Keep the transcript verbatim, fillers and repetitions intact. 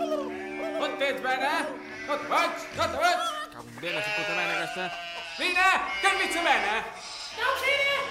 On ets, Bena? No te veig, no te veig. Cago en Déu, la puta Bena aquesta. Vine, que enmig la Bena. No, Sina!